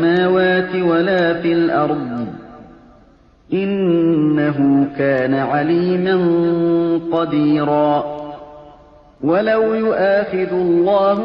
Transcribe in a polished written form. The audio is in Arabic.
السَّمَاوَاتِ وَلَا فِي الْأَرْضِ ۚ إِنَّهُ كَانَ عَلِيمًا قَدِيرًا. وَلَوْ يُؤَاخِذُ اللَّهُ